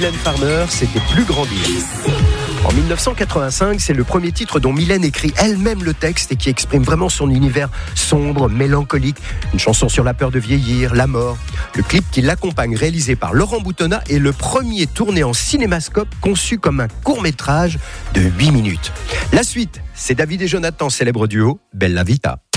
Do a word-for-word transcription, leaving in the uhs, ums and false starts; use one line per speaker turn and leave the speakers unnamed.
Mylène Farmer, c'était Plus grandir. En dix-neuf cent quatre-vingt-cinq, c'est le premier titre dont Mylène écrit elle-même le texte et qui exprime vraiment son univers sombre, mélancolique. Une chanson sur la peur de vieillir, la mort. Le clip qui l'accompagne, réalisé par Laurent Boutonnat, est le premier tourné en cinémascope, conçu comme un court-métrage de huit minutes. La suite, c'est David et Jonathan, célèbre duo Bella Vita.